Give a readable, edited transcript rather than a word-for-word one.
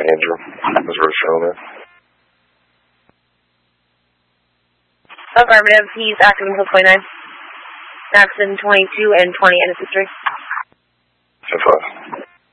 Andrew, Missouri Settlement. Affirmative, he's active until 29. Accident 22 and 20 end of history. 10-5.